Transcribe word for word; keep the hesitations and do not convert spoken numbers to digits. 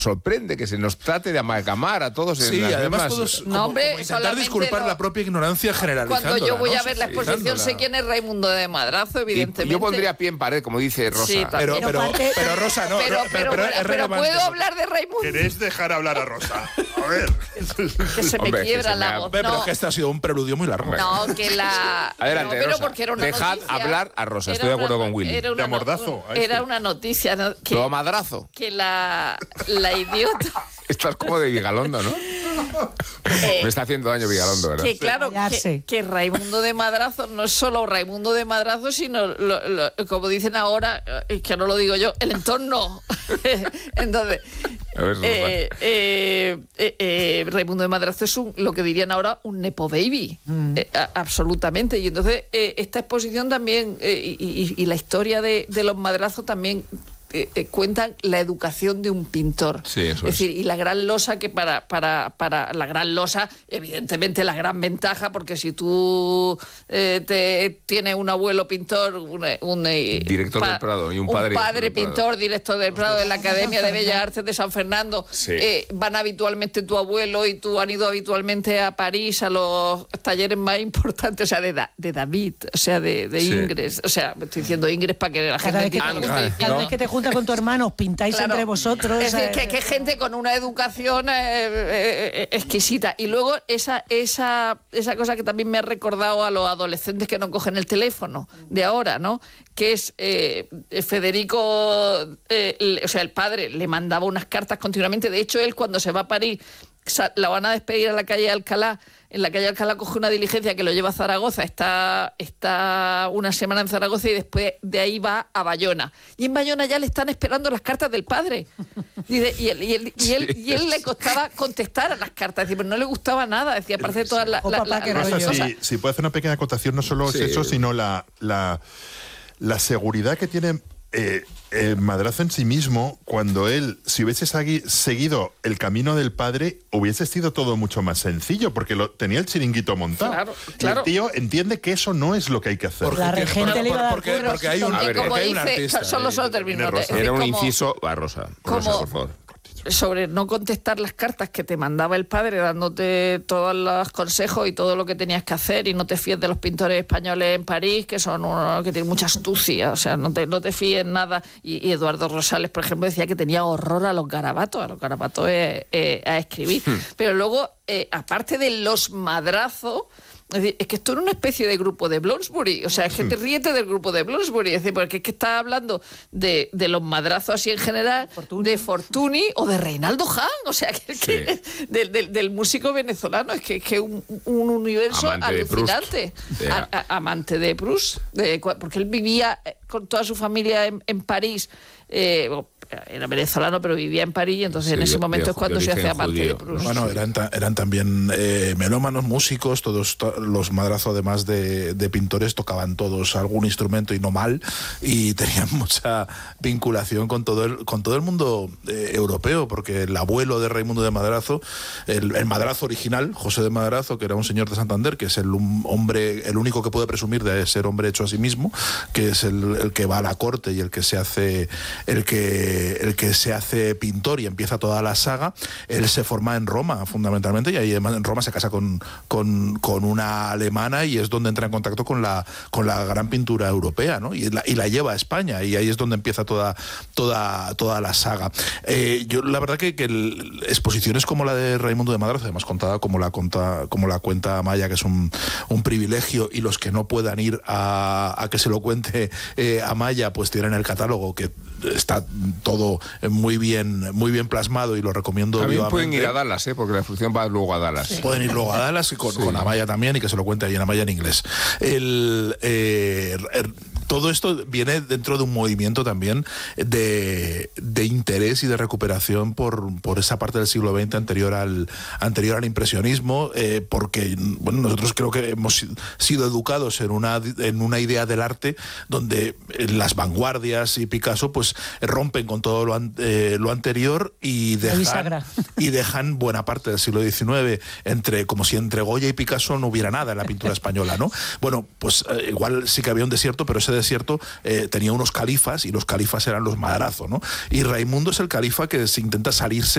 sorprende que se nos trate de amalgamar a todos. Sí, en las además mismas... todos No, como, hombre, como intentar solamente disculpar lo- la propia ignorancia generalizándola. Cuando yo voy ¿no? a ver la exposición sé Generalizándola. quién es Raimundo de Madrazo, Y evidentemente. yo pondría pie en pared, como dice Rosa. Sí, Pero, Pero pero, parte- pero Rosa, no. pero, no, pero, pero es pero relevante. ¿puedo hablar de Raimundo? ¿Queréis dejar hablar a Rosa? A ver. Que se me Hombre, que quiebra se me la ha- voz. Hombre, pero No, es que este ha sido un preludio muy largo. no, que la... Adelante, no, pero Rosa. porque era una Dejad noticia. hablar a Rosa, Era estoy de acuerdo una- con Willy. Era una, De amordazo, ahí Era sí. una noticia, ¿no? que, Todo madrazo. que la, la idiota... Estás como de Vigalondo, ¿no? eh, Me está haciendo daño Vigalondo, ¿verdad? Que claro, que, Callarse. que Raimundo de Madrazo no es solo Raimundo de Madrazo, sino, lo- lo- como dicen ahora, eh, que no lo digo yo, el entorno. Entonces, A ver, Rosa. eh, eh, eh, eh, Raimundo de Madrazo es un, lo que dirían ahora un nepo baby, eh, a- absolutamente. Y entonces eh, esta exposición también, eh, y, y- y la historia de, de los Madrazos también... eh, eh, cuentan la educación de un pintor. Sí, eso es es. decir, y la gran losa que para, para, para la gran losa, evidentemente la gran ventaja, porque si tú eh, te tienes un abuelo pintor, un, un, eh, Director del Prado y un padre director del pintor, Prado. director del Prado de la Academia de Bellas Artes de San Fernando, Sí. eh, van habitualmente tu abuelo y tú han ido habitualmente a París a los talleres más importantes, o sea, de, Da- de David, o sea, de, de Sí. Ingres, o sea, me estoy diciendo Ingres para que la Cada gente vez que, te, entienda lo que Ángel, estoy cada ¿no? vez que te juntas con tu hermano, os pintáis Claro. entre vosotros. Es decir, eh, que, que gente con una educación eh, eh, eh, exquisita. Y luego esa, esa, esa cosa que también me ha recordado a los adolescentes que no cogen el teléfono de ahora, ¿no? Que es eh, Federico, eh, le- o sea, el padre le mandaba unas cartas continuamente. De hecho, él cuando se va a París, sa- la van a despedir a la calle Alcalá. En la calle Alcalá coge una diligencia que lo lleva a Zaragoza, está, está una semana en Zaragoza y después de ahí va a Bayona. Y en Bayona ya le están esperando las cartas del padre. Dice, y, él, y, él, y, él, y él le costaba contestar a las cartas, decir, pero no le gustaba nada, decía, parece todas las Oh, la, papá, la- qué las rollo. Rosa, cosas. si, si puedo hacer una pequeña acotación, no solo Sí. es eso, sino la, la, la seguridad que tiene eh, el Madrazo en sí mismo. Cuando él, si hubiese segui- seguido el camino del padre, hubiese sido todo mucho más sencillo, porque lo, tenía el chiringuito montado. Claro, Y claro. el tío entiende que eso no es lo que hay que hacer. Porque, La regente por- le iba a dar porque, cuernos. porque hay un, A Y ver, como porque hay un dice, artista. solo, ahí. solo termino. Rosa. es decir, Era un como- inciso a Rosa. Rosa, como- por favor. sobre no contestar las cartas que te mandaba el padre dándote todos los consejos y todo lo que tenías que hacer, y no te fíes de los pintores españoles en París, que son unos que tienen mucha astucia, o sea, no te, no te fíes nada. Y, y Eduardo Rosales, por ejemplo, decía que tenía horror a los garabatos, a los garabatos eh, eh, a escribir. Pero luego, eh, aparte de los madrazos, es decir, es que esto era una especie de grupo de Bloomsbury. O sea, es que te ríete del grupo de Bloomsbury. Es decir, porque es que estás hablando de, de los madrazos así en general, Fortuny. de Fortuny o de Reinaldo Hahn. O sea, que, Sí. que del, del, del músico venezolano. Es que es que un, un universo Amante de Proust. alucinante. De- A- a- amante de Proust. De cua- porque él vivía eh, con toda su familia en, en París. Eh, bueno, era venezolano, pero vivía en París. Y entonces Sí, en ese de- momento de- es cuando de se hace origen amante judío, de Proust. Bueno, eran, ta- eran también eh, melómanos, músicos, todos to- los Madrazo, además de, de pintores, tocaban todos algún instrumento y no mal, y tenían mucha vinculación con todo el, con todo el mundo eh, europeo, porque el abuelo de Raimundo de Madrazo, el, el Madrazo original, José de Madrazo, que era un señor de Santander, que es el un hombre, el único que puede presumir de ser hombre hecho a sí mismo, que es el, el que va a la corte y el que se hace, el que el que se hace pintor y empieza toda la saga. Él se forma en Roma, fundamentalmente, y ahí en Roma se casa con, con, con una alemana, y es donde entra en contacto con la, con la gran pintura europea, ¿no? Y la, y la lleva a España, y ahí es donde empieza toda, toda, toda la saga. Eh, yo, la verdad que, que el- exposiciones como la de Raimundo de Madrazo, además contada como la, conta, como la cuenta Amaya, que es un, un privilegio, y los que no puedan ir a, a que se lo cuente eh, Amaya, pues tienen el catálogo, que está todo muy bien, muy bien plasmado, y lo recomiendo También vivamente. pueden ir a Dallas, ¿eh? Porque la función va luego a Dallas. Pueden ir luego a Dallas y con, con Amaya también, y que se lo cuente ahí en Amaya en inglés. El, eh, er- todo esto viene dentro de un movimiento también de, de interés y de recuperación por, por esa parte del siglo veinte anterior al, anterior al impresionismo, eh, porque bueno, nosotros creo que hemos si- sido educados en una, en una idea del arte donde eh, las vanguardias y Picasso pues rompen con todo lo, an- eh, lo anterior y La dejan, bisagra. y dejan buena parte del siglo diecinueve entre, como si entre Goya y Picasso no hubiera nada en la pintura española, ¿no? Bueno, pues eh, igual sí que había un desierto, pero ese desierto eh, tenía unos califas, y los califas eran los Madrazo, ¿no? Y Raimundo es el califa que se intenta salirse